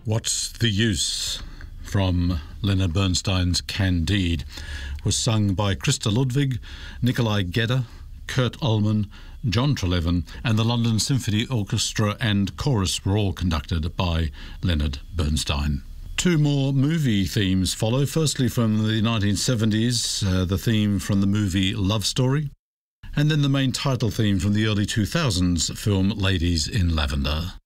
What's the Use from Leonard Bernstein's Candide was sung by Christa Ludwig, Nikolai Gedda, Kurt Ullman, John Trelevin, and the London Symphony Orchestra and Chorus were all conducted by Leonard Bernstein. Two more movie themes follow. Firstly, from the 1970s, the theme from the movie Love Story, and then the main title theme from the early 2000s film Ladies in Lavender.